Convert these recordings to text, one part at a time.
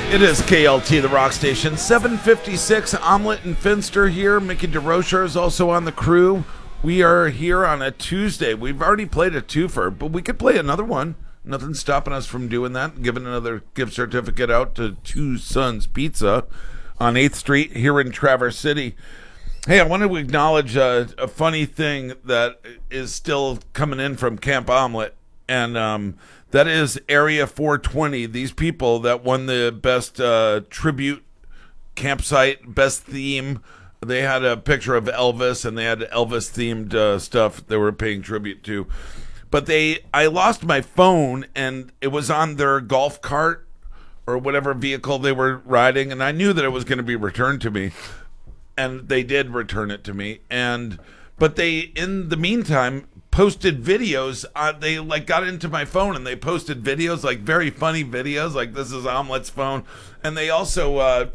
It is KLT, the rock station, 756, Omelet and Finster here. Mickey DeRocher is also on the crew. We are here on a Tuesday. We've already played a twofer, but we could play another one. Nothing's stopping us from doing that, giving another gift certificate out to Two Sons Pizza on 8th Street here in Traverse City. Hey, I want to acknowledge a funny thing that is still coming in from Camp Omelet, and that is Area 420. These people that won the best tribute campsite, best theme. They had a picture of Elvis, and they had Elvis-themed stuff they were paying tribute to. But I lost my phone, and it was on their golf cart or whatever vehicle they were riding, and I knew that it was going to be returned to me, and they did return it to me. But they, in the meantime, posted videos. They got into my phone and they posted videos, like very funny videos, like this is Omelet's phone, and they also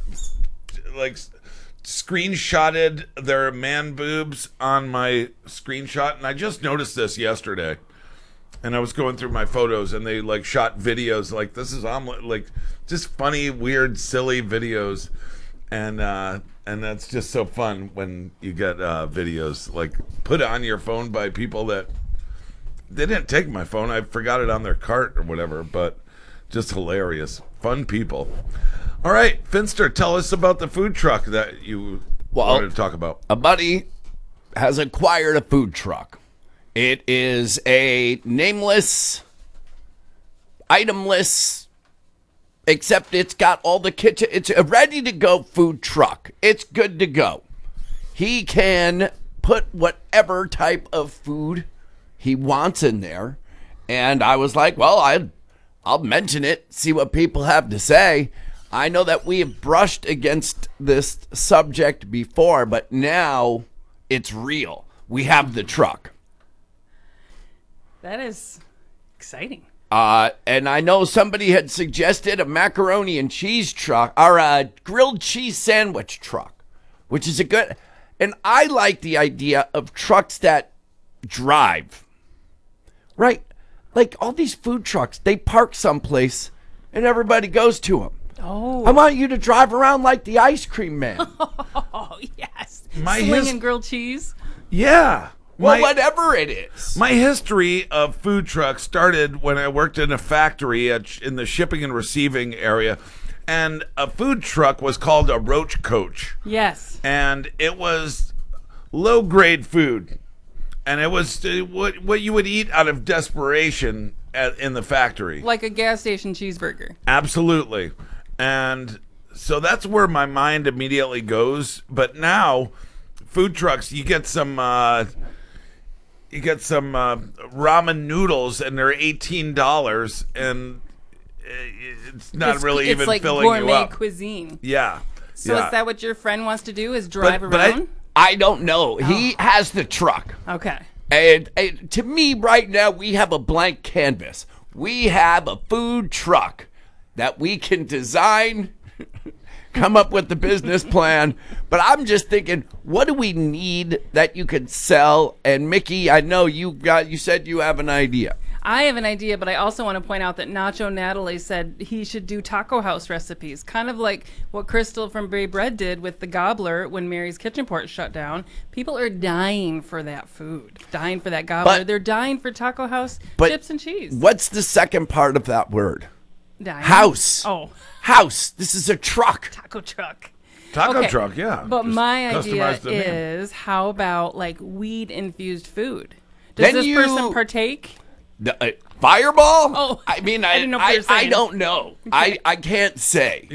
screenshotted their man boobs on my screenshot. And I just noticed this yesterday, and I was going through my photos, and they shot videos like this is Omelet, just funny, weird, silly videos, and that's just so fun when you get videos put on your phone by people that they didn't take my phone. I forgot it on their cart or whatever, but just hilarious. Fun people. All right, Finster, tell us about the food truck that you wanted to talk about. A buddy has acquired a food truck. It is a nameless, itemless, except it's got all the kitchen. It's a ready-to-go food truck. It's good to go. He can put whatever type of food he wants in there. And I was like, well, I'll mention it, see what people have to say. I know that we have brushed against this subject before, but now it's real. We have the truck. That is exciting. And I know somebody had suggested a macaroni and cheese truck, or a grilled cheese sandwich truck, which is a good. And I like the idea of trucks that drive. Right? Like all these food trucks, they park someplace and everybody goes to them. Oh. I want you to drive around like the ice cream man. Oh, yes. Slinging grilled cheese. Yeah. Well, whatever it is. My history of food trucks started when I worked in a factory in the shipping and receiving area, and a food truck was called a roach coach. Yes. And it was low-grade food, and it was what you would eat out of desperation in the factory. Like a gas station cheeseburger. Absolutely. And so that's where my mind immediately goes. But now, food trucks, you get some ramen noodles, and they're $18, and it's not really even like filling you up. It's like gourmet cuisine. Yeah. So yeah. Is that what your friend wants to do, is drive But around? I don't know. He has the truck. Okay. And to me, right now, we have a blank canvas. We have a food truck that we can design, come up with the business plan. But I'm just thinking, what do we need that you could sell? And Mickey, I know you said you have an idea. I have an idea, but I also want to point out that Nacho Natalie said he should do taco house recipes, kind of like what Crystal from Bray Bread did with the gobbler when Mary's Kitchen Port shut down. People are dying for that food, dying for that gobbler. They're dying for taco house chips and cheese. What's the second part of that word? Dying. House. Oh. House. This is a truck. Taco truck. Taco truck, yeah. But Just my idea customize the name. is, how about weed-infused food? Does this person partake? Fireball? Oh, I mean, I didn't know what you were saying. I don't know. I can't say.